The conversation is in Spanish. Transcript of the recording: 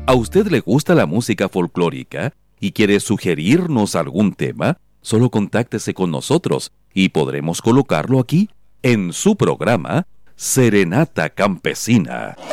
¿A usted le gusta la música folclórica y quiere sugerirnos algún tema? Solo contáctese con nosotros y podremos colocarlo aquí en su programa Serenata Campesina.